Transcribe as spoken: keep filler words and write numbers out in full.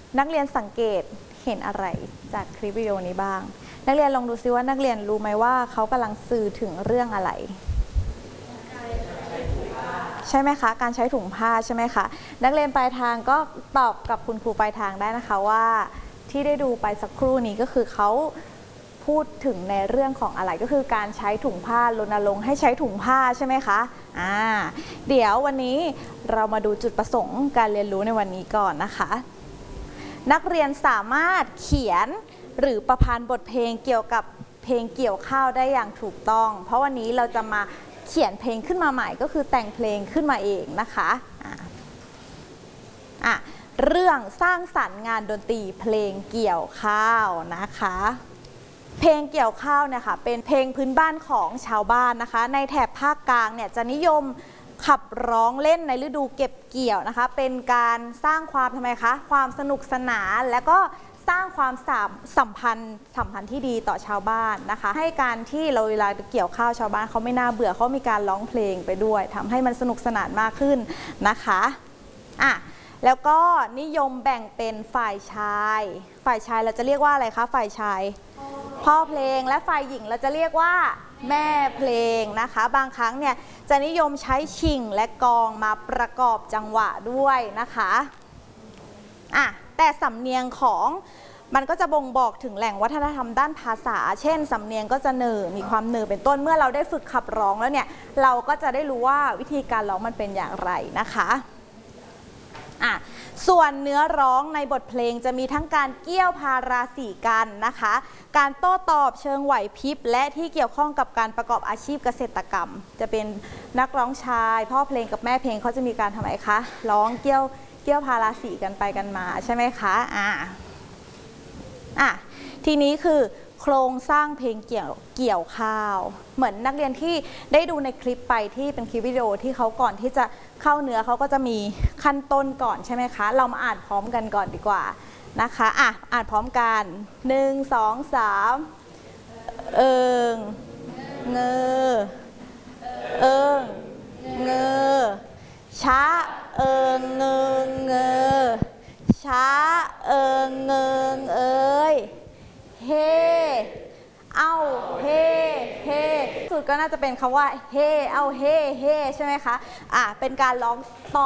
นักเรียนสังเกตเห็นอะไรจากคลิปวิดีโอนี้บ้างนักเรียนลองดูซิว่านักเรียนรู้ไหมว่าเขากำลังสื่อถึงเรื่องอะไรใช่ไหมคะการใช้ถุงผ้าใช่ไหมคะนักเรียนปลายทางก็ตอบกับคุณครูปลายทางได้นะคะว่าที่ได้ดูไปสักครู่นี้ก็คือเขาพูดถึงในเรื่องของอะไรก็คือการใช้ถุงผ้ารณรงค์ให้ใช้ถุงผ้าใช่ไหมคะอ่าเดี๋ยววันนี้เรามาดูจุดประสงค์การเรียนรู้ในวันนี้ก่อนนะคะนักเรียนสามารถเขียนหรือประพันธ์บทเพลงเกี่ยวกับเพลงเกี่ยวข้าวได้อย่างถูกต้องเพราะวันนี้เราจะมาเขียนเพลงขึ้นมาใหม่ก็คือแต่งเพลงขึ้นมาเองนะคะอ่ะอ่ะเรื่องสร้างสรรค์งานดนตรีเพลงเกี่ยวข้าวนะคะเพลงเกี่ยวข้าวเนี่ยค่ะเป็นเพลงพื้นบ้านของชาวบ้านนะคะในแถบภาคกลางเนี่ยจะนิยมขับร้องเล่นในฤดูเก็บเกี่ยวนะคะเป็นการสร้างความทำไมคะความสนุกสนานและก็สร้างความสัมพันธ์สัมพันธ์ที่ดีต่อชาวบ้านนะคะให้การที่เราเวลาเกี่ยวข้าวชาวบ้านเขาไม่น่าเบื่อเขามีการร้องเพลงไปด้วยทำให้มันสนุกสนานมากขึ้นนะคะอ่ะแล้วก็นิยมแบ่งเป็นฝ่ายชายฝ่ายชายเราจะเรียกว่าอะไรคะฝ่ายชายพ่อเพลงและฝ่ายหญิงเราจะเรียกว่าแม่เพลงนะคะบางครั้งเนี่ยจะนิยมใช้ชิ่งและกลองมาประกอบจังหวะด้วยนะคะอ่ะแต่สำเนียงของมันก็จะบ่งบอกถึงแหล่งวัฒนธรรมด้านภาษาเช่นสำเนียงก็จะเหน่อมีความเหน่อเป็นต้นเมื่อเราได้ฝึกขับร้องแล้วเนี่ยเราก็จะได้รู้ว่าวิธีการร้องมันเป็นอย่างไรนะคะอ่ะส่วนเนื้อร้องในบทเพลงจะมีทั้งการเกี่ยวพาราสีกันนะคะการโต้ตอบเชิงไหวพริบและที่เกี่ยวข้องกับการประกอบอาชีพเกษตรกรรมจะเป็นนักร้องชายพ่อเพลงกับแม่เพลงเขาจะมีการทำไมคะร้องเกี่ยวเกี่ยวพาราสีกันไปกันมาใช่ไหมคะอ่าอ่ะทีนี้คือโครงสร้างเพลงเกี่ยวเกี่ยวข้าวเหมือนนักเรียนที่ได้ดูในคลิปไปที่เป็นคลิปวิดีโอที่เขาก่อนที่จะเข้าเนื้อเขาก็จะมีขั้นต้นก่อนใช่ไหมคะเรามาอ่านพร้อมกันก่อนดีกว่านะคะอ่ะอ่านพร้อมกันหนึ่งสองสามเอิงเงอเอิงเงอช้าเอิงเงิงเงอช้าเอิงเงิงเอ้ยเฮเอ้าเฮเฮสุดก็น่าจะเป็นคำว่าเฮเอ้าเฮเฮใช่ไหมคะอ่ะเป็นการร้องต่อ